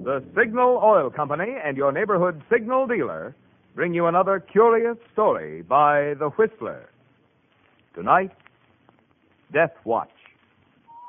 The Signal Oil Company and your neighborhood Signal dealer bring you another curious story by The Whistler. Tonight, Death Watch.